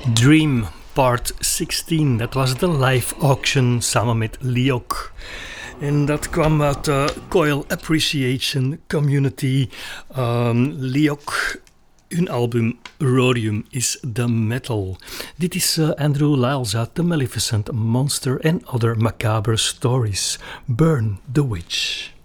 Dream Part 16, dat was de live auction samen met Liok. En dat kwam uit de Coil Appreciation Community. Liok, hun album Rhodium is the Metal. Dit is Andrew Lyles uit The Maleficent Monster and Other Macabre Stories. Burn the Witch.